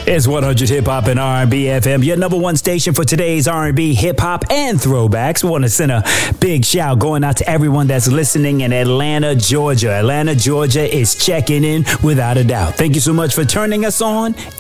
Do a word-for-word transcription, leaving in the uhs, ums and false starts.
It's one hundred Hip Hop and R and B F M, your number one station for today's R and B, hip hop, and throwbacks. We want to send a big shout going out to everyone that's listening in Atlanta, Georgia. Atlanta, Georgia is checking in without a doubt. Thank you so much for turning us on.